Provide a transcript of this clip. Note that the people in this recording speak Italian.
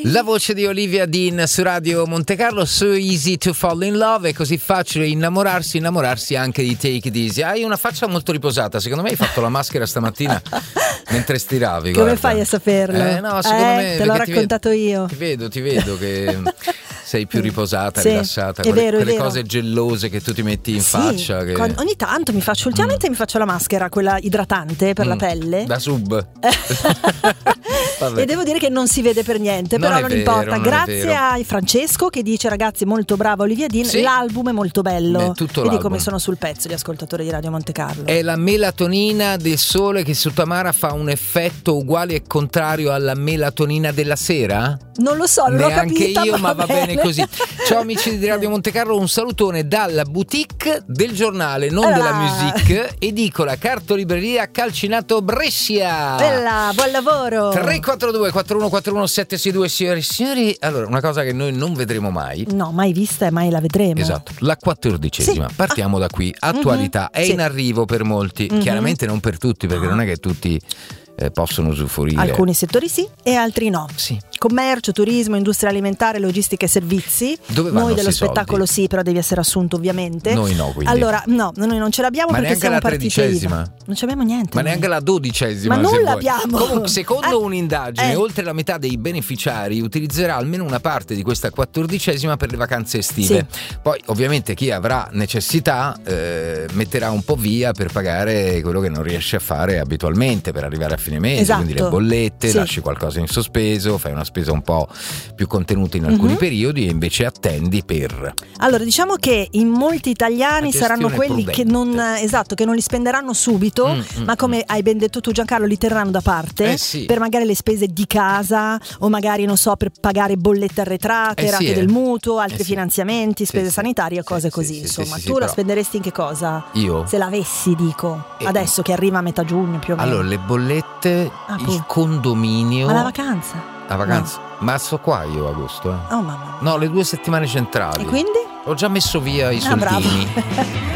La voce di Olivia Dean su Radio Monte Carlo. So easy to fall in love, è così facile innamorarsi anche di Take It Easy. Hai una faccia molto riposata, secondo me hai fatto la maschera stamattina mentre stiravi. Come guarda. fai a saperlo? No, secondo me te l'ho raccontato io. Ti vedo che sei più riposata, sì, rilassata, è vero, quelle cose gellose che tu ti metti in faccia. Che... Ogni tanto mi faccio la maschera, quella idratante per la pelle. Da sub. E devo dire che non si vede per niente, però non importa. Grazie a Francesco che dice: ragazzi, molto brava Olivia Dean, sì. L'album è molto bello. Vedi come sono sul pezzo gli ascoltatori di Radio Monte Carlo. È la melatonina del sole che su Tamara fa un effetto uguale e contrario alla melatonina della sera? Non lo so, non l'ho capita. Neanche io, ma va bene così. Ciao amici di Radio Monte Carlo, un salutone dalla boutique del giornale, non della musique, edicola cartolibreria Calcinato Brescia. Bella, buon lavoro. 342 4141 762. Signori e signori, allora una cosa che noi non vedremo mai. No, mai vista e mai la vedremo. Esatto, la 14ª. Sì. Partiamo da qui. Attualità è in arrivo per molti, chiaramente non per tutti, perché non è che tutti possono usufruire. Alcuni settori sì e altri no. Sì. Commercio, turismo, industria alimentare, logistica e servizi. Dove vanno noi dello sti spettacolo soldi? sì, però devi essere assunto ovviamente. Noi no, quindi. Allora, no, noi non ce l'abbiamo. Ma perché siamo partiti. Ma neanche la 13ª? Non ce l'abbiamo niente. Ma noi. neanche la 12ª? Ma non l'abbiamo. Comunque, secondo un'indagine, oltre la metà dei beneficiari utilizzerà almeno una parte di questa 14ª per le vacanze estive. Sì. Poi ovviamente chi avrà necessità metterà un po' via per pagare quello che non riesce a fare abitualmente per arrivare a fine mese. Esatto. Quindi le bollette, sì. lasci qualcosa in sospeso, fai una spesa un po' più contenuta in alcuni periodi e invece attendi per... Allora, diciamo che in molti italiani saranno quelli che non li spenderanno subito, ma come hai ben detto tu Giancarlo, li terranno da parte per magari le spese di casa o magari, non so, per pagare bollette arretrate, rate del mutuo, altri finanziamenti, spese sanitarie, cose così, insomma. Tu la spenderesti in che cosa? Io? Se l'avessi, dico, adesso che arriva a metà giugno più o meno. Allora, le bollette, il condominio... Ma la vacanza? La vacanza? No. Ma sto qua io agosto. Oh mamma. No, le 2 settimane centrali. E quindi? Ho già messo via i soldini.